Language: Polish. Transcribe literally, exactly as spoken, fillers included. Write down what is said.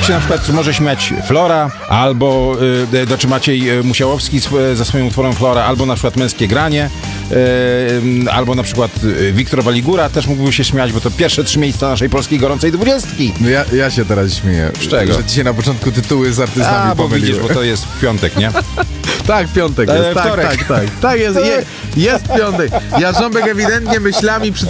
się na przykład może śmiać Flora, albo y, znaczy Maciej Musiałowski sw- ze swoim utworem Flora, albo na przykład Męskie Granie, y, albo na przykład Wiktor Waligura też mógłby się śmiać, bo to pierwsze trzy miejsca naszej polskiej gorącej dwudziestki. No ja, ja się teraz śmieję. Z czego? Że dzisiaj na początku tytuły z artystami A, bo pomyliły. widzisz, bo to jest w piątek, nie? Tak, piątek E, jest. Tak, wtorek. tak, tak. Tak jest, je, jest piątek. Ja Ząbek ewidentnie myślami przed